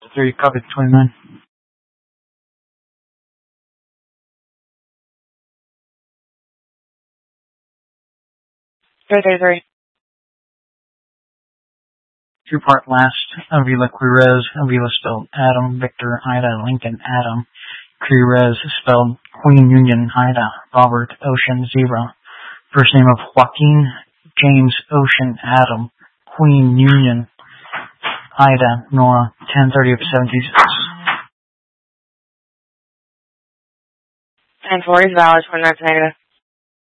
3, copy 29. 333. Two-part last. Avila Quirez. Avila spelled Adam, Victor, Ida, Lincoln, Adam. Quirez spelled Queen Union, Ida, Robert, Ocean, Zebra. First name of Joaquin, James, Ocean, Adam. Queen Union, Ida, Nora. 10:30 of 76. 1040 is valid, 29's negative.